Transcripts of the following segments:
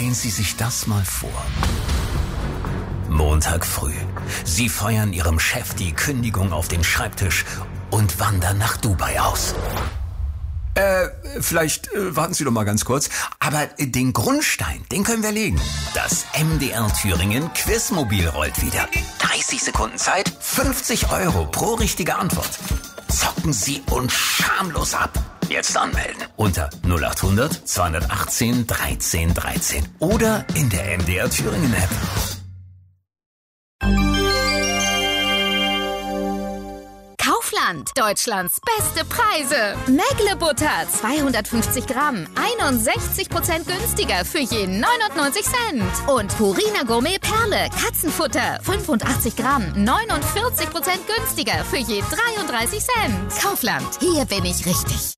Stellen Sie sich das mal vor. Montag früh. Sie feuern Ihrem Chef die Kündigung auf den Schreibtisch und wandern nach Dubai aus. Vielleicht warten Sie doch mal ganz kurz. Aber den Grundstein, den können wir legen. Das MDR Thüringen Quizmobil rollt wieder. 30 Sekunden Zeit, 50 € pro richtige Antwort. Zocken Sie uns schamlos ab. Jetzt anmelden unter 0800 218 13 13 oder in der MDR Thüringen App. Kaufland, Deutschlands beste Preise. Mägle-Butter, 250 Gramm, 61% günstiger für je 99 Cent. Und Purina Gourmet Perle, Katzenfutter, 85 Gramm, 49% günstiger für je 33 Cent. Kaufland, hier bin ich richtig.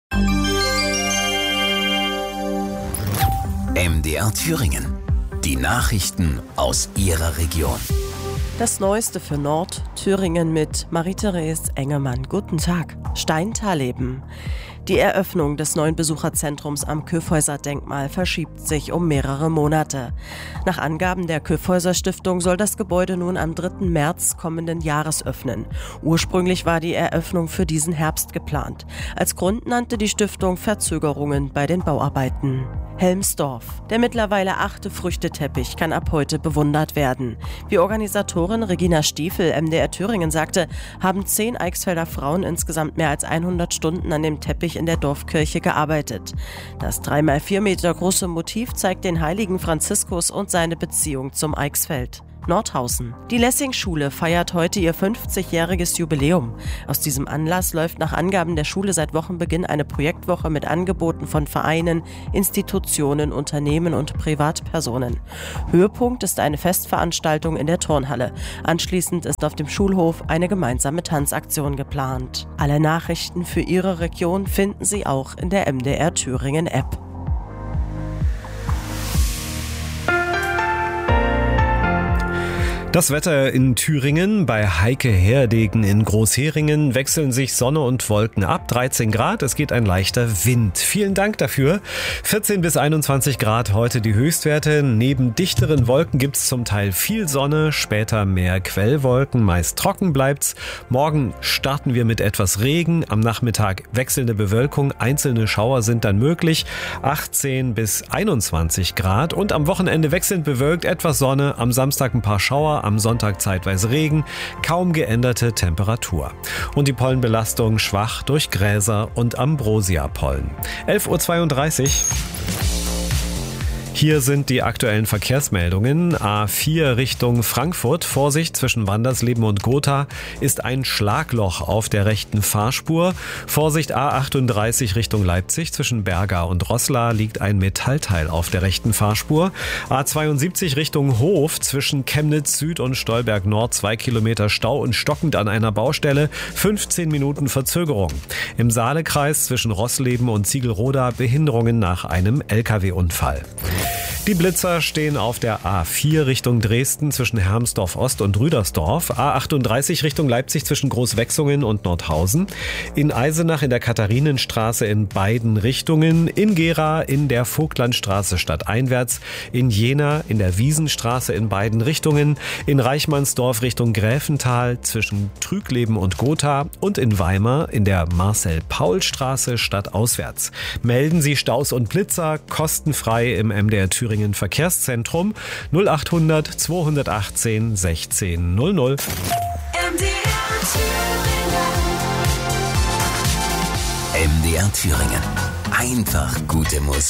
MDR Thüringen. Die Nachrichten aus Ihrer Region. Das Neueste für Nordthüringen mit Marie-Therese Engemann. Guten Tag. Steintal-Leben. Die Eröffnung des neuen Besucherzentrums am Kyffhäuser-Denkmal verschiebt sich um mehrere Monate. Nach Angaben der Kyffhäuser-Stiftung soll das Gebäude nun am 3. März kommenden Jahres öffnen. Ursprünglich war die Eröffnung für diesen Herbst geplant. Als Grund nannte die Stiftung Verzögerungen bei den Bauarbeiten. Helmsdorf. Der mittlerweile 8. Früchteteppich kann ab heute bewundert werden. Wie Organisatorin Regina Stiefel, MDR Thüringen, sagte, haben 10 Eichsfelder Frauen insgesamt mehr als 100 Stunden an dem Teppich in der Dorfkirche gearbeitet. Das 3x4 Meter große Motiv zeigt den heiligen Franziskus und seine Beziehung zum Eichsfeld. Nordhausen. Die Lessing-Schule feiert heute ihr 50-jähriges Jubiläum. Aus diesem Anlass läuft nach Angaben der Schule seit Wochenbeginn eine Projektwoche mit Angeboten von Vereinen, Institutionen, Unternehmen und Privatpersonen. Höhepunkt ist eine Festveranstaltung in der Turnhalle. Anschließend ist auf dem Schulhof eine gemeinsame Tanzaktion geplant. Alle Nachrichten für Ihre Region finden Sie auch in der MDR Thüringen App. Das Wetter in Thüringen. Bei Heike Herdegen in Großheringen wechseln sich Sonne und Wolken ab. 13 Grad, es geht ein leichter Wind. Vielen Dank dafür. 14 bis 21 Grad heute die Höchstwerte. Neben dichteren Wolken gibt es zum Teil viel Sonne, später mehr Quellwolken. Meist trocken bleibt's. Morgen starten wir mit etwas Regen. Am Nachmittag wechselnde Bewölkung. Einzelne Schauer sind dann möglich. 18 bis 21 Grad. Und am Wochenende wechselnd bewölkt, etwas Sonne. Am Samstag ein paar Schauer. Am Sonntag zeitweise Regen, kaum geänderte Temperatur. Und die Pollenbelastung schwach durch Gräser und Ambrosia-Pollen. 11:32 Uhr. Hier sind die aktuellen Verkehrsmeldungen. A4 Richtung Frankfurt. Vorsicht, zwischen Wandersleben und Gotha ist ein Schlagloch auf der rechten Fahrspur. Vorsicht, A38 Richtung Leipzig. Zwischen Berga und Roßla liegt ein Metallteil auf der rechten Fahrspur. A72 Richtung Hof. Zwischen Chemnitz Süd und Stolberg Nord 2 Kilometer Stau und stockend an einer Baustelle. 15 Minuten Verzögerung. Im Saalekreis zwischen Roßleben und Ziegelroda Behinderungen nach einem LKW-Unfall. Die Blitzer stehen auf der A4 Richtung Dresden zwischen Hermsdorf Ost und Rüdersdorf, A38 Richtung Leipzig zwischen Großwechsungen und Nordhausen, in Eisenach in der Katharinenstraße in beiden Richtungen, in Gera in der Vogtlandstraße stadteinwärts, in Jena in der Wiesenstraße in beiden Richtungen, in Reichmannsdorf Richtung Gräfental zwischen Trügleben und Gotha und in Weimar in der Marcel-Paul-Straße stadtauswärts. Melden Sie Staus und Blitzer kostenfrei im MDR Thüringen Verkehrszentrum 0800 218 16 00. MDR Thüringen. Einfach gute Musik.